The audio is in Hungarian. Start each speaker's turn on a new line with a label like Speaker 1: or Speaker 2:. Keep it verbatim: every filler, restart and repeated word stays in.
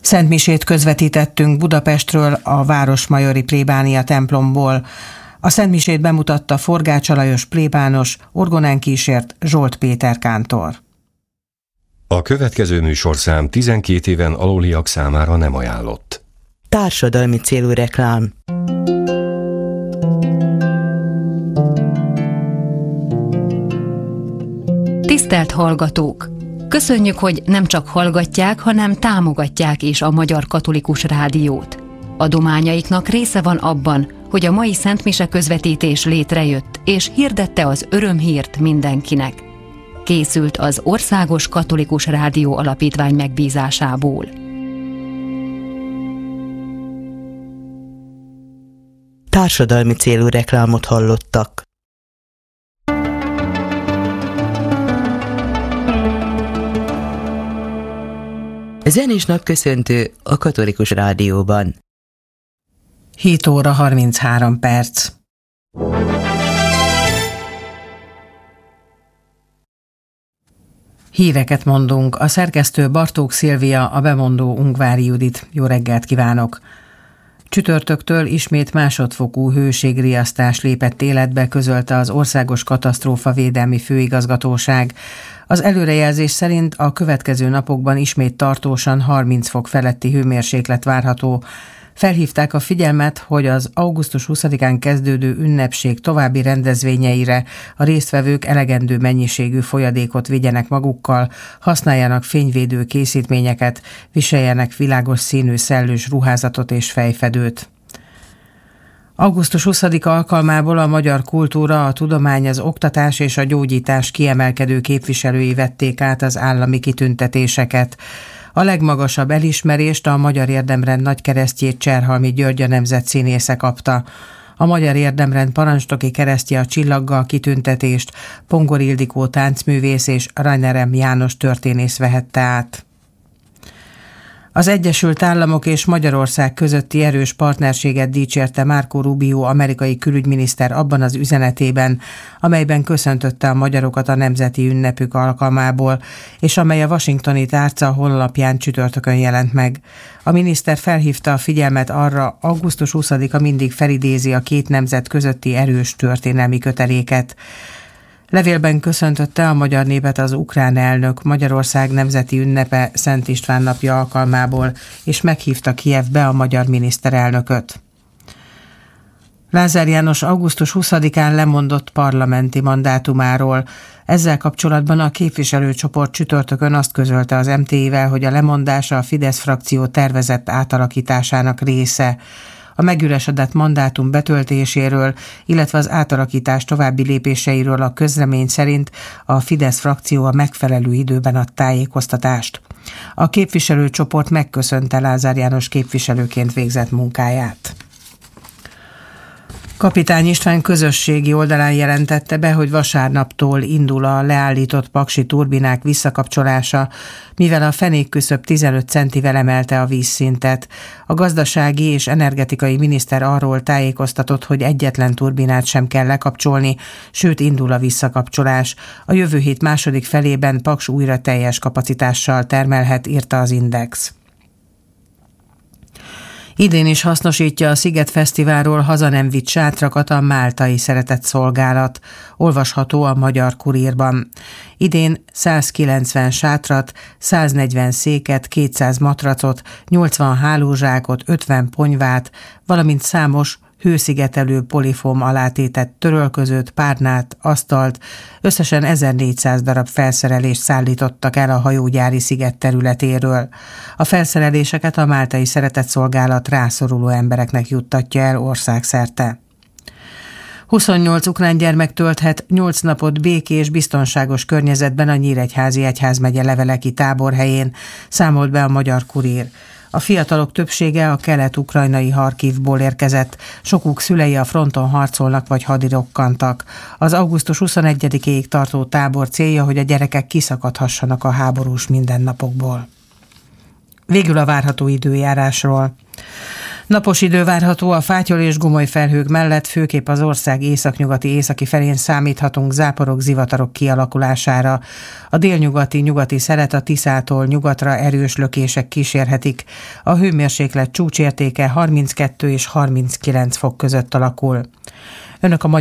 Speaker 1: Szentmisét közvetítettünk Budapestről, a Városmajori plébánia templomból. A szentmisét bemutatta Forgács Alajos plébános, orgonán kísért Zsolt Péter kántor.
Speaker 2: A következő műsorszám tizenkét éven aluliak számára nem ajánlott.
Speaker 3: Társadalmi célú reklám.
Speaker 4: Tisztelt hallgatók! Köszönjük, hogy nem csak hallgatják, hanem támogatják is a Magyar Katolikus Rádiót. Adományaiknak része van abban, hogy a mai szentmise közvetítés létrejött, és hirdette az örömhírt mindenkinek. Készült az Országos Katolikus Rádió Alapítvány megbízásából.
Speaker 3: Társadalmi célú reklámot hallottak. Zenés napköszöntő a Katolikus Rádióban.
Speaker 1: hét óra harminchárom perc. Híreket mondunk. A szerkesztő Bartók Szilvia, a bemondó Ungvári Judit. Jó reggelt kívánok! Csütörtöktől ismét másodfokú hőségriasztás lépett életbe, közölte az Országos Katasztrófavédelmi Főigazgatóság. Az előrejelzés szerint a következő napokban ismét tartósan harminc fok feletti hőmérséklet várható. Felhívták a figyelmet, hogy az augusztus huszadikán kezdődő ünnepség további rendezvényeire a résztvevők elegendő mennyiségű folyadékot vigyenek magukkal, használjanak fényvédő készítményeket, viseljenek világos színű szellős ruházatot és fejfedőt. augusztus huszadika alkalmából a magyar kultúra, a tudomány, az oktatás és a gyógyítás kiemelkedő képviselői vették át az állami kitüntetéseket. A legmagasabb elismerést a Magyar Érdemrend nagykeresztjét Cserhalmi György a nemzetszínésze kapta. A Magyar Érdemrend parancsnoki keresztje a csillaggal kitüntetést Pongor Ildikó táncművész és Rainer M. János történész vehette át. Az Egyesült Államok és Magyarország közötti erős partnerséget dicsérte Marco Rubio amerikai külügyminiszter abban az üzenetében, amelyben köszöntötte a magyarokat a nemzeti ünnepük alkalmából, és amely a Washingtoni Tárca honlapján csütörtökön jelent meg. A miniszter felhívta a figyelmet arra, augusztus huszadika mindig felidézi a két nemzet közötti erős történelmi köteléket. Levélben köszöntötte a magyar népet az ukrán elnök Magyarország nemzeti ünnepe Szent István napja alkalmából, és meghívta Kijevbe a magyar miniszterelnököt. Lázár János augusztus huszadikán lemondott parlamenti mandátumáról. Ezzel kapcsolatban a képviselőcsoport csütörtökön azt közölte az em té i-vel, hogy a lemondása a Fidesz frakció tervezett átalakításának része. A megüresedett mandátum betöltéséről, illetve az átalakítás további lépéseiről a közlemény szerint a Fidesz frakció a megfelelő időben ad tájékoztatást. A képviselőcsoport megköszönte Lázár János képviselőként végzett munkáját. Kapitány István közösségi oldalán jelentette be, hogy vasárnaptól indul a leállított paksi turbinák visszakapcsolása, mivel a fenékküszöb tizenöt centivel emelte a vízszintet. A gazdasági és energetikai miniszter arról tájékoztatott, hogy egyetlen turbinát sem kell lekapcsolni, sőt indul a visszakapcsolás. A jövő hét második felében Paks újra teljes kapacitással termelhet, írta az Index. Idén is hasznosítja a Sziget Fesztiválról haza nem vitt sátrakat a Máltai Szeretetszolgálat, olvasható a Magyar Kurírban. Idén százkilencven sátrat, száznegyven széket, kétszáz matracot, nyolcvan hálózsákot, ötven ponyvát, valamint számos hőszigetelő polifóm alátétett törölközőt, párnát, asztalt, összesen ezernégyszáz darab felszerelést szállítottak el a hajógyári sziget területéről. A felszereléseket a Máltai Szeretetszolgálat rászoruló embereknek juttatja el országszerte. huszonnyolc ukrán gyermek tölthet nyolc napot békés, biztonságos környezetben a Nyíregyházi Egyházmegye leveleki táborhelyén, számolt be a Magyar Kurír. A fiatalok többsége a kelet-ukrajnai Harkivból érkezett, sokuk szülei a fronton harcolnak vagy hadirokkantak. Az augusztus huszonegyedikéig tartó tábor célja, hogy a gyerekek kiszakadhassanak a háborús mindennapokból. Végül a várható időjárásról. Napos idő várható, a fátyol és gomoly felhők mellett főképp az ország északnyugati északi felén számíthatunk záporok, zivatarok kialakulására. A délnyugati nyugati szelet a Tiszától nyugatra erős lökések kísérhetik. A hőmérséklet csúcsértéke harminckettő és harminckilenc fok között alakul. Önök a